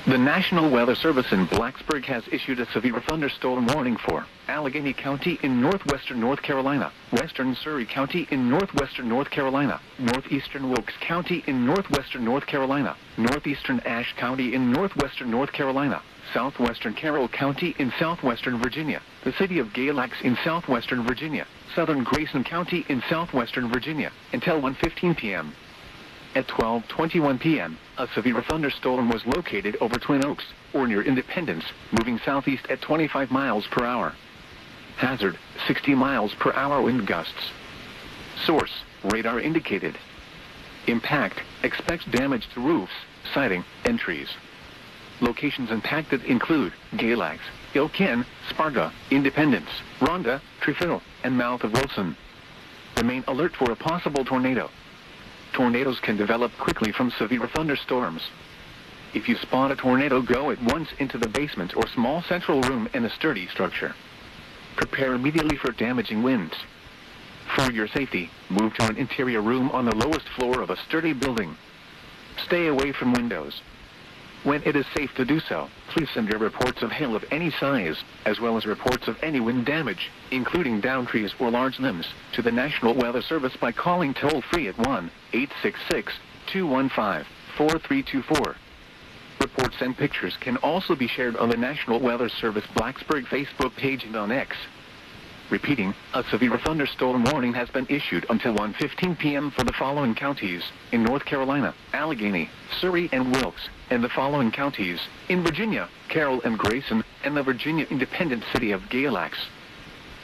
The National Weather Service in Blacksburg has issued a severe thunderstorm warning for Allegheny County in northwestern North Carolina, western Surry County in northwestern North Carolina, northeastern Wilkes County in northwestern North Carolina, northeastern Ashe County in northwestern North Carolina, southwestern Carroll County in southwestern Virginia, the city of Galax in southwestern Virginia, southern Grayson County in southwestern Virginia, until 1:15 p.m. At 12:21 p.m., a severe thunderstorm was located over Twin Oaks, or near Independence, moving southeast at 25 miles per hour. Hazard, 60 miles per hour wind gusts. Source, radar indicated. Impact, expects damage to roofs, siding, and trees. Locations impacted include Galax, Ilkin, Sparga, Independence, Rhonda, Trefil, and Mouth of Wilson. Remain alert for a possible tornado. Tornadoes can develop quickly from severe thunderstorms. If you spot a tornado, go at once into the basement or small central room in a sturdy structure. Prepare immediately for damaging winds. For your safety, move to an interior room on the lowest floor of a sturdy building. Stay away from windows. When it is safe to do so, please send your reports of hail of any size, as well as reports of any wind damage, including downed trees or large limbs, to the National Weather Service by calling toll-free at 1-866-215-4324. Reports and pictures can also be shared on the National Weather Service Blacksburg Facebook page and on X. Repeating, a severe thunderstorm warning has been issued until 1:15 p.m. for the following counties: in North Carolina, Allegheny, Surry, and Wilkes, and the following counties: in Virginia, Carroll and Grayson, and the Virginia independent city of Galax.